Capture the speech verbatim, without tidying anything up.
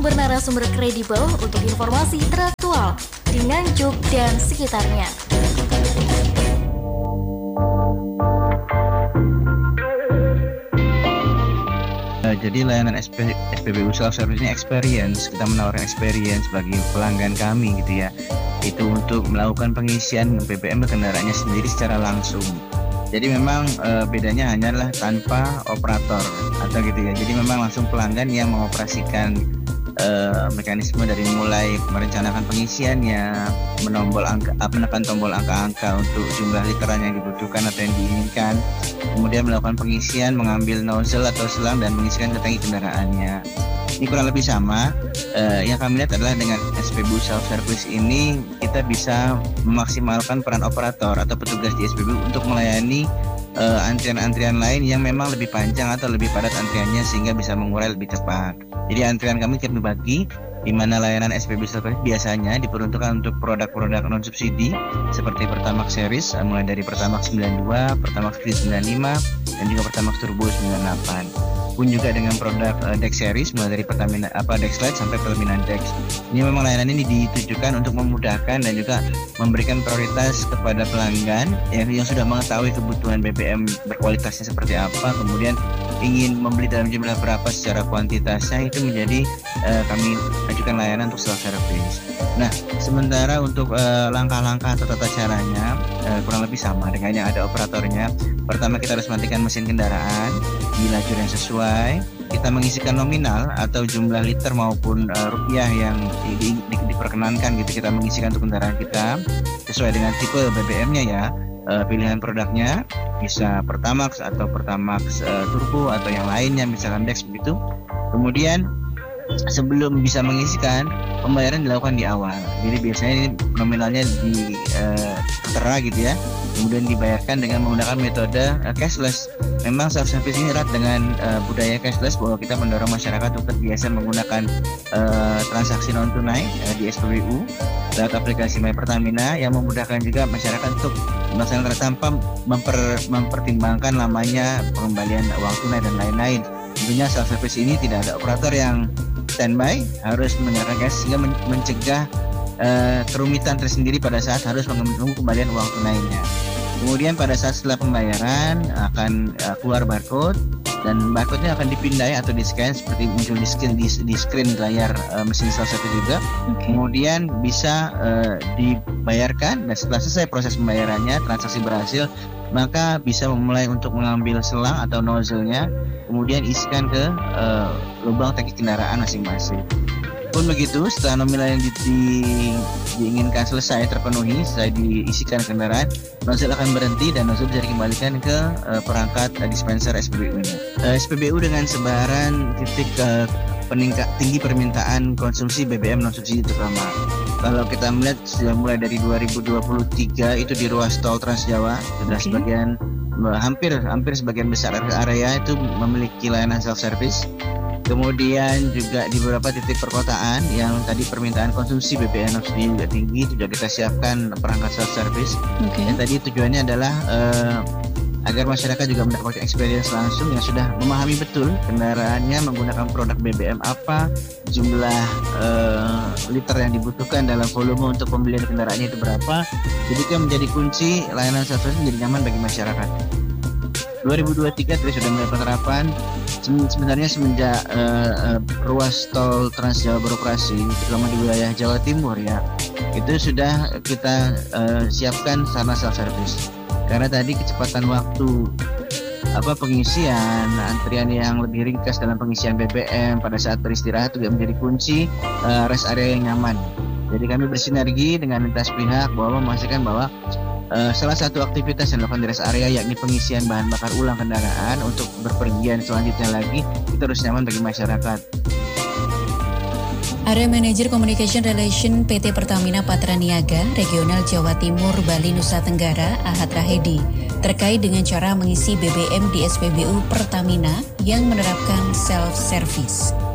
sumber narasumber kredibel untuk informasi teraktual di Nganjuk dan sekitarnya. Jadi layanan S P, S P B U Self Service ini experience, kita menawarkan experience bagi pelanggan kami gitu ya. Itu untuk melakukan pengisian B B M kendaraannya sendiri secara langsung. Jadi memang e, bedanya hanyalah tanpa operator atau gitu ya. Jadi memang langsung pelanggan yang mengoperasikan e, mekanisme dari mulai merencanakan pengisiannya, menombol angka, menekan tombol angka-angka untuk jumlah literan yang dibutuhkan atau yang diinginkan, kemudian melakukan pengisian, mengambil nozzle atau selang dan mengisikan ke tangki kendaraannya. Ini kurang lebih sama. Uh, yang kami lihat adalah dengan S P B U Self Service ini kita bisa memaksimalkan peran operator atau petugas di S P B U untuk melayani uh, antrian-antrian lain yang memang lebih panjang atau lebih padat antriannya sehingga bisa mengurai lebih cepat. Jadi antrian kami kami bagi di mana layanan S P B U Self Service biasanya diperuntukkan untuk produk-produk non subsidi seperti Pertamax series mulai dari Pertamax sembilan puluh dua, Pertamax sembilan puluh lima dan juga Pertamax Turbo sembilan puluh delapan. Pun juga dengan produk uh, Dex series mulai dari Pertamina apa Dex Lite sampai Pertamina Dex. Ini memang layanan ini ditujukan untuk memudahkan dan juga memberikan prioritas kepada pelanggan yang, yang sudah mengetahui kebutuhan B B M berkualitasnya seperti apa, kemudian ingin membeli dalam jumlah berapa secara kuantitasnya, itu menjadi uh, kami ajukan layanan untuk self service. Nah, sementara untuk uh, langkah-langkah atau tata caranya uh, kurang lebih sama dengan yang ada operatornya. Pertama, kita harus matikan mesin kendaraan di lajur yang sesuai. Kita mengisikan nominal atau jumlah liter maupun uh, rupiah yang di, di, di, diperkenankan gitu. Kita mengisikan untuk kendaraan kita sesuai dengan tipe B B M-nya ya. Uh, pilihan produknya bisa Pertamax atau Pertamax uh, Turbo atau yang lainnya misalkan Dex begitu. Kemudian sebelum bisa mengisikan, pembayaran dilakukan di awal. Jadi biasanya ini nominalnya di uh, tertera gitu ya. Kemudian dibayarkan dengan menggunakan metode uh, cashless. Memang self service ini erat dengan uh, budaya cashless bahwa kita mendorong masyarakat untuk terbiasa menggunakan uh, transaksi non tunai uh, di S P B U lewat aplikasi My Pertamina yang memudahkan juga masyarakat untuk melaksanakan tanpa memper, mempertimbangkan lamanya pengembalian uang tunai dan lain-lain. Tentunya self service ini tidak ada operator yang standby, harus menyerahkan cash sehingga men- mencegah uh, kerumitan tersendiri pada saat harus menunggu kembalian uang tunainya. Kemudian pada saat setelah pembayaran akan uh, keluar barcode dan barcode-nya akan dipindai atau di-scan seperti muncul di screen di, di screen layar uh, mesin self service juga. Okay. Kemudian bisa uh, dibayarkan dan setelah selesai proses pembayarannya, transaksi berhasil, maka bisa memulai untuk mengambil selang atau nozzle-nya, kemudian isikan ke uh, lubang tangki kendaraan masing-masing. Pun begitu, setelah nominal yang di, di, diinginkan selesai terpenuhi, selesai diisikan kendaraan, nozzle akan berhenti dan nozzle bisa dikembalikan ke uh, perangkat uh, dispenser S P B U-nya. Uh, S P B U dengan sebaran titik uh, peningkat tinggi permintaan konsumsi B B M non subsidi terutama. Kalau kita melihat sudah mulai dari dua ribu dua puluh tiga itu di ruas tol Trans Jawa sudah okay. sebagian hampir hampir sebagian besar area itu memiliki layanan self service. Kemudian juga di beberapa titik perkotaan yang tadi permintaan konsumsi B B M non subsidi juga tinggi, sudah kita siapkan perangkat self service. Okay. Yang tadi tujuannya adalah uh, agar masyarakat juga mendapatkan experience langsung yang sudah memahami betul kendaraannya menggunakan produk B B M apa, jumlah uh, liter yang dibutuhkan dalam volume untuk pembelian kendaraannya itu berapa. Jadi itu yang menjadi kunci layanan self service menjadi nyaman bagi masyarakat. dua ribu dua puluh tiga tadi sudah mulai penerapan. Sebenarnya semenjak uh, uh, ruas tol Trans Jawa beroperasi, terutama di wilayah Jawa Timur ya, itu sudah kita uh, siapkan sarana self service. Karena tadi kecepatan waktu apa pengisian, antrian yang lebih ringkas dalam pengisian B B M pada saat beristirahat juga menjadi kunci uh, rest area yang nyaman. Jadi kami bersinergi dengan lintas pihak bahwa memastikan bahwa Uh, salah satu aktivitas yang dilakukan di rest area yakni pengisian bahan bakar ulang kendaraan untuk berpergian selanjutnya lagi itu harus nyaman bagi masyarakat. Area Manager Communication Relation P T Pertamina Patra Niaga Regional Jawa Timur Bali Nusa Tenggara Ahad Rahedi terkait dengan cara mengisi B B M di S P B U Pertamina yang menerapkan self-service.